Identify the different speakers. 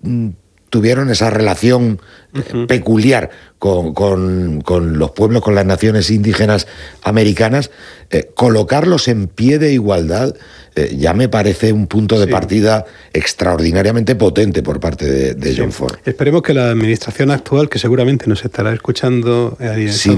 Speaker 1: tuvieron esa relación peculiar con los pueblos, con las naciones indígenas americanas, colocarlos en pie de igualdad ya me parece un punto de partida extraordinariamente potente por parte de John Ford.
Speaker 2: Esperemos que la administración actual, que seguramente nos estará escuchando,